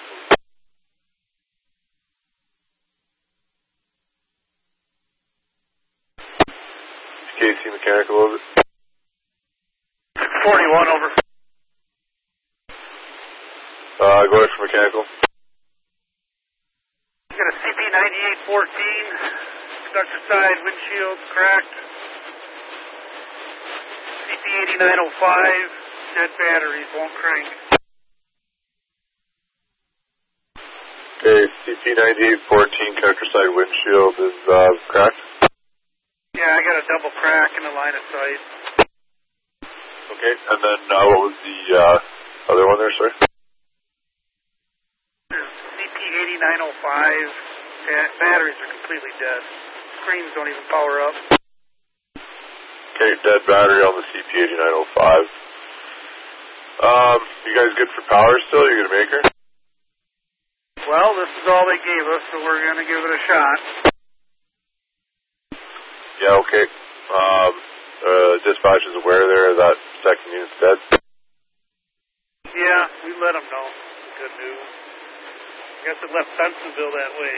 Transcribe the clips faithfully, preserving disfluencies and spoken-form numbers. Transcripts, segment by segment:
K C Mechanical, over. forty-one, over. Uh, go ahead for Mechanical. Got a C P ninety-eight fourteen, conductor side windshield cracked. C P eighty-nine oh five, dead batteries, won't crank. Okay, C P ninety-eight fourteen, conductor side windshield is uh, cracked. Yeah, I got a double crack in the line of sight. Okay, and then uh, what was the uh, other one there, sorry? C P eighty-nine oh five, batteries are completely dead. Screens don't even power up. Okay, dead battery on the C P eighty-nine oh five. Um, you guys good for power still? You gonna make her? Well, this is all they gave us, so we're gonna give it a shot. Yeah, okay. Um, uh, dispatch is aware there that second unit's dead. Yeah, we let them know. Good news. I guess it left Bensonville that way.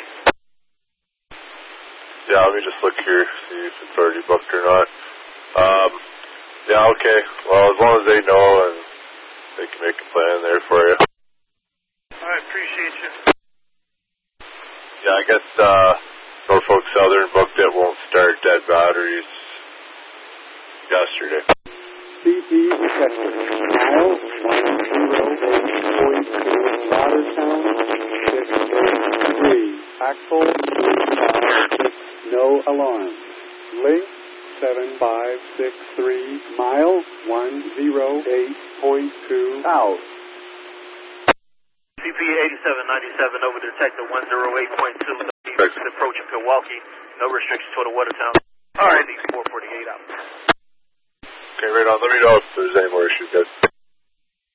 Yeah, let me just look here, see if it's already booked or not. Um, yeah, okay. Well, as long as they know and they can make a plan there for you. I appreciate you. Yeah, I guess, uh, Norfolk Southern booked it, won't start dead batteries yesterday. C P detected. Mile one zero eight point two, Watertown, six eight three. Axle five six, no alarm. Link seven five six three, mile one zero eight point two, out. C P eighty-seven ninety-seven over to detective one oh eight point two. Approaching Milwaukee. No restrictions toward Watertown. All right, four forty-eight out. Okay, right on. Let me know if there's any more issues, guys.